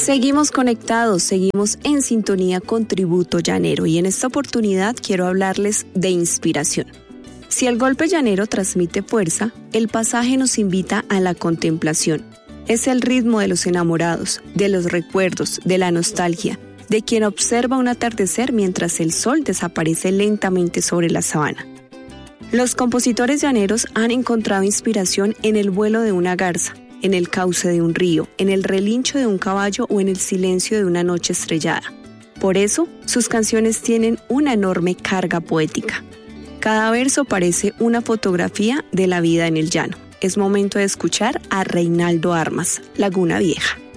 Seguimos conectados, seguimos en sintonía con Tributo Llanero y en esta oportunidad quiero hablarles de inspiración. Si el golpe llanero transmite fuerza, el pasaje nos invita a la contemplación. Es el ritmo de los enamorados, de los recuerdos, de la nostalgia, de quien observa un atardecer mientras el sol desaparece lentamente sobre la sabana. Los compositores llaneros han encontrado inspiración en el vuelo de una garza, en el cauce de un río, en el relincho de un caballo o en el silencio de una noche estrellada. Por eso, sus canciones tienen una enorme carga poética. Cada verso parece una fotografía de la vida en el llano. Es momento de escuchar a Reinaldo Armas, Laguna Vieja.